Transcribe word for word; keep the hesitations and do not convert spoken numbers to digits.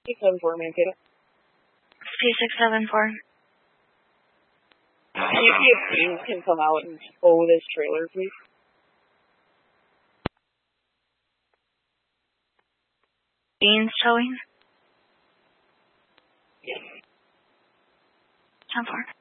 six seven four, maintain it. C six seven four. Can you see if Beans can come out and tow this trailer, please? Beans towing? Yes. ten four.